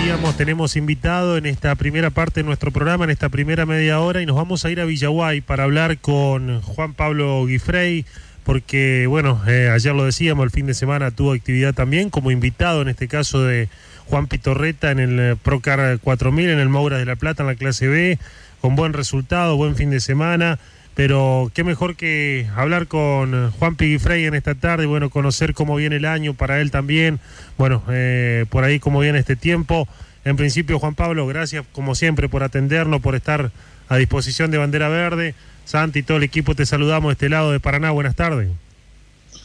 decíamos, tenemos invitado en esta primera parte de nuestro programa, en esta primera media hora, y nos vamos a ir a Villaguay para hablar con Juan Pablo Guifrey, porque, bueno, ayer lo decíamos, el fin de semana tuvo actividad también, como invitado en este caso de Juan Pitorreta en el Procar 4000, en el Moura de la Plata, en la clase B, con buen resultado, buen fin de semana. Pero qué mejor que hablar con Juan Guifrey en esta tarde, bueno, conocer cómo viene el año para él también, bueno, por ahí cómo viene este tiempo. En principio, Juan Pablo, gracias como siempre por atendernos, por estar a disposición de Bandera Verde. Santi y todo el equipo te saludamos de este lado de Paraná, buenas tardes.